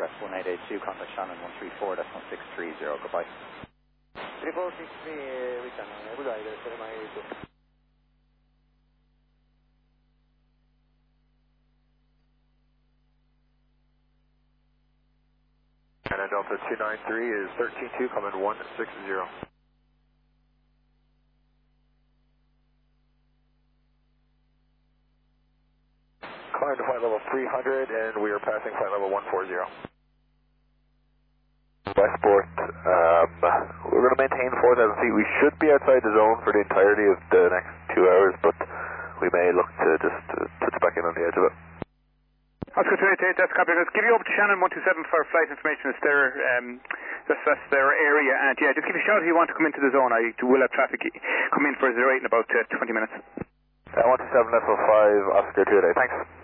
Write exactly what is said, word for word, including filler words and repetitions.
progress one eight eight two, contact Shannon one three four, that's one six three zero, goodbye. three four six three, uh, with Shannon, uh, goodbye, that's my two. Canada Delta two nine three is thirteen two, coming one six zero. Climb to flight level three hundred, and we are passing flight level one four zero. Westport, um, we're going to maintain four thousand feet. We should be outside the zone for the entirety of the next two hours, but we may look to just uh, touch back in on the edge of it. Oscar two eight eight, that's copy. Let's give you over to Shannon one two seven for flight information. It's their, um, that's, that's their area, and yeah, just give me a shout if you want to come into the zone. I will have traffic come in for zero eight in about uh, twenty minutes. Uh, one two seven, level five, Oscar two eight eight, thanks.